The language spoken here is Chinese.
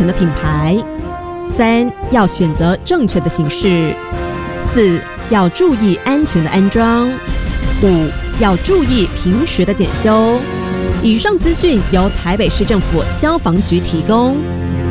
全的品牌。3、要选择正确的形式。4、要注意安全的安装。5、要注意平时的检修。以上资讯由台北市政府消防局提供。